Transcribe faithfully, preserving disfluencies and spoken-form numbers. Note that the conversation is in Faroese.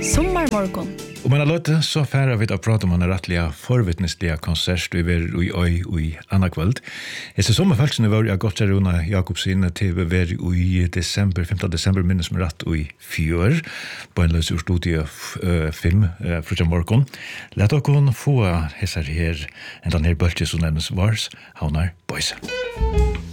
Sommarmorgon. Og man har løtt så færre vidt å prate om en rettelig forvittneslige konsert i ver og i øy og i anna kveld. Esse sommerfølsene var jeg godt Runa Jakobsen til å være i desember, femte desember minnes med rett og i fjør på en løs ur studie uh, film uh, fra morgon. Lett dere få hesser her en den her bølge som nærmest vars, havner Boise.